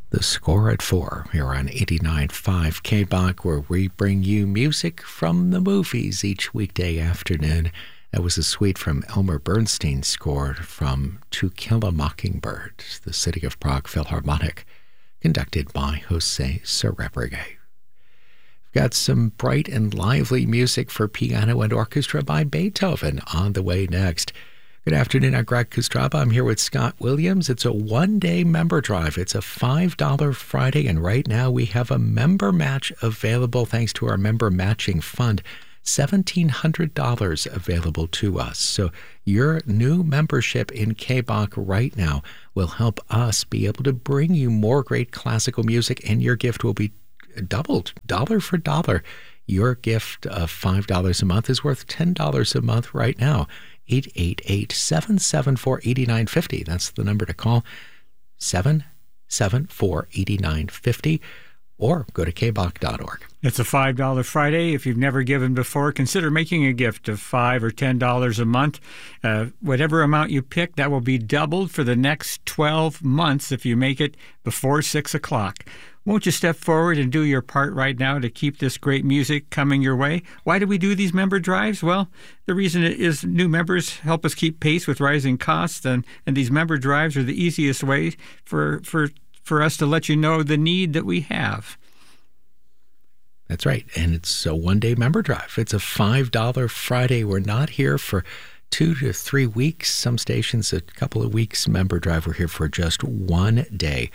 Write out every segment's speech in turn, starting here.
The Score at 4 here on 89.5 KBOC, where we bring you music from the movies each weekday afternoon. That was a suite from Elmer Bernstein's score from To Kill a Mockingbird, the City of Prague Philharmonic, conducted by Jose Sarabregui. We've got some bright and lively music for piano and orchestra by Beethoven on the way next. Good afternoon, I'm Greg Kostraba. I'm here with Scott Williams. It's a one-day member drive. It's a $5 Friday, and right now we have a member match available thanks to our member matching fund. $1,700 available to us. So your new membership in KBOC right now will help us be able to bring you more great classical music, and your gift will be doubled, dollar for dollar. Your gift of $5 a month is worth $10 a month right now. 888-774-8950. That's the number to call, 774-8950, or go to kbach.org. It's a $5 Friday. If you've never given before, consider making a gift of $5 or $10 a month. Whatever amount you pick, that will be doubled for the next 12 months if you make it before 6 o'clock. Won't you step forward and do your part right now to keep this great music coming your way? Why do we do these member drives? Well, the reason is new members help us keep pace with rising costs, and these member drives are the easiest way for us to let you know the need that we have. That's right, and it's a one-day member drive. It's a $5 Friday. We're not here for 2 to 3 weeks. Some stations, a couple of weeks member drive. We're here for just one day.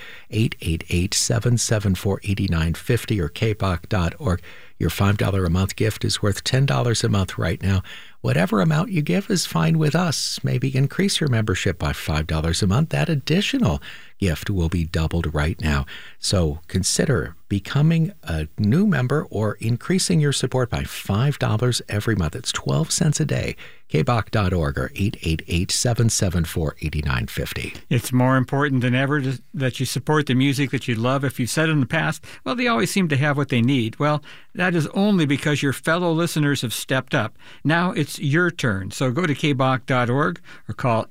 888-774-8950 or kbach.org. Your $5 a month gift is worth $10 a month right now. Whatever amount you give is fine with us. Maybe increase your membership by $5 a month. That additional gift will be doubled right now. So consider becoming a new member or increasing your support by $5 every month. It's 12 cents a day. kbach.org or 888-774-8950. It's more important than ever that you support the music that you love. If you've said in the past, well, they always seem to have what they need. Well, that is only because your fellow listeners have stepped up. Now it's your turn. So go to kbach.org or call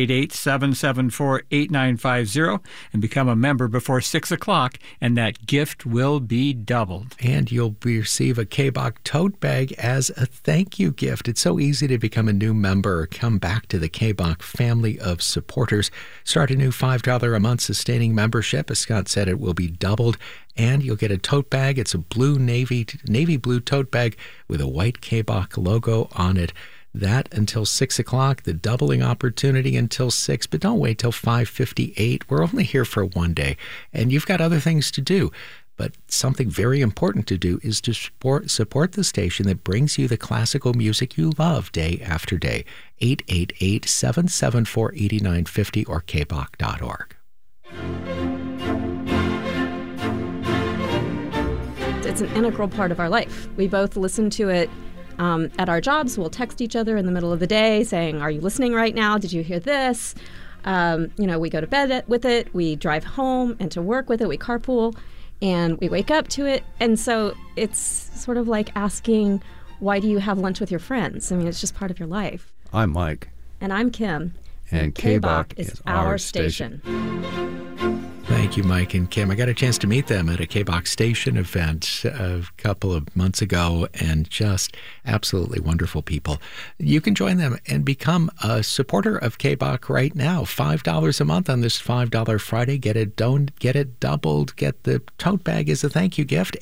888-774-8950 and become a member before 6 o'clock, and that gift will be doubled. And you'll receive a KBOC tote bag as a thank you gift. It's so easy to become a new member or come back to the KBOC family of supporters. Start a new $5 a month sustaining membership. As Scott said, it will be doubled, and you'll get a tote bag. It's a blue navy blue tote bag with a white KBOC logo on it. That until 6 o'clock, the doubling opportunity until 6, but don't wait till 5:58. We're only here for one day, and you've got other things to do. But something very important to do is to support the station that brings you the classical music you love day after day. 888-774-8950 or kbach.org. It's an integral part of our life. We both listen to it at our jobs. We'll text each other in the middle of the day saying, "Are you listening right now? Did you hear this?" We go to bed with it. We drive home and to work with it. We carpool. And we wake up to it. And so it's sort of like asking, why do you have lunch with your friends? I mean, it's just part of your life. I'm Mike. And I'm Kim. And KBOC is our station. Thank you, Mike and Kim. I got a chance to meet them at a KBOC station event a couple of months ago, and just absolutely wonderful people. You can join them and become a supporter of KBOC right now. $5 a month on this $5 Friday. Get it doubled. Get the tote bag as a thank you gift.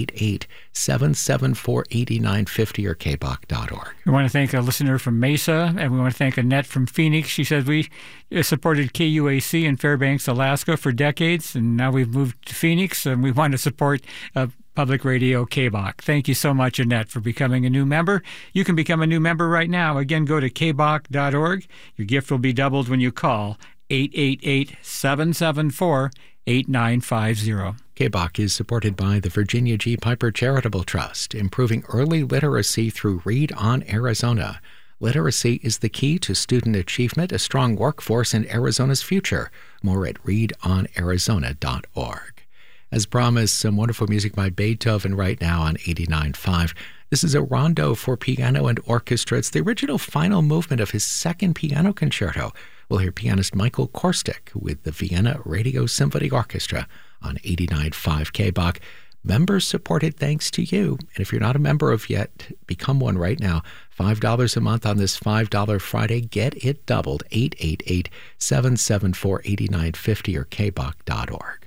888-774-8950 or kbach.org. We want to thank a listener from Mesa, and we want to thank Annette from Phoenix. She says we supported KUAC in Fairbanks, Alaska for decades, and now we've moved to Phoenix, and we want to support Public Radio KBOC. Thank you so much, Annette, for becoming a new member. You can become a new member right now. Again, go to kbach.org. Your gift will be doubled when you call 888-774-8950. KBOC is supported by the Virginia G. Piper Charitable Trust, improving early literacy through Read on Arizona. Literacy is the key to student achievement, a strong workforce, in Arizona's future. More at readazonarizona.org. As promised, some wonderful music by Beethoven right now on 89.5. This is a rondo for piano and orchestra. It's the original final movement of his second piano concerto. We'll hear pianist Michael Korstic with the Vienna Radio Symphony Orchestra on 89.5 KBOK. Members supported thanks to you. And if you're not a member of yet, become one right now. $5 a month on this $5 Friday. Get it doubled. 888-774-8950 or kbok.org.